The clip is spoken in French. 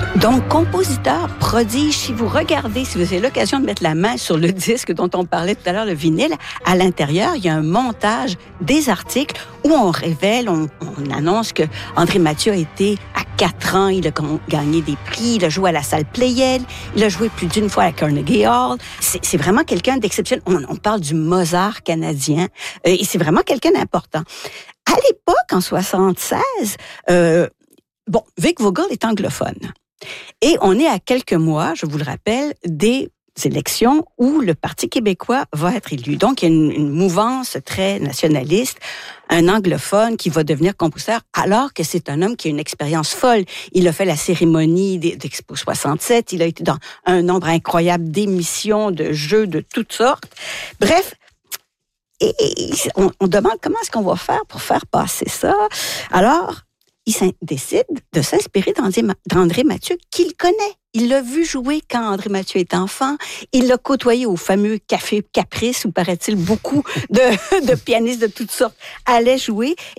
Donc, compositeur prodige, si vous regardez, si vous avez l'occasion de mettre la main sur le disque dont on parlait tout à l'heure, le vinyle, à l'intérieur, il y a un montage des articles où on révèle, on annonce que André Mathieu a été à 4 ans, il a gagné des prix, il a joué à la salle Pleyel, il a joué plus d'une fois à la Carnegie Hall. C'est vraiment quelqu'un d'exceptionnel. On parle du Mozart canadien et c'est vraiment quelqu'un d'important. À l'époque, en 76, Vic Vogel est anglophone. Et on est à quelques mois, je vous le rappelle, des élections où le Parti québécois va être élu. Donc, il y a une mouvance très nationaliste, un anglophone qui va devenir compositeur, alors que c'est un homme qui a une expérience folle. Il a fait la cérémonie d'Expo 67, il a été dans un nombre incroyable d'émissions, de jeux de toutes sortes. Bref, et on demande comment est-ce qu'on va faire pour faire passer ça. Alors, il décide de s'inspirer d'André Mathieu, qu'il connaît. Il l'a vu jouer quand André Mathieu était enfant. Il l'a côtoyé au fameux Café Caprice, où, paraît-il, beaucoup de pianistes de toutes sortes allaient jouer.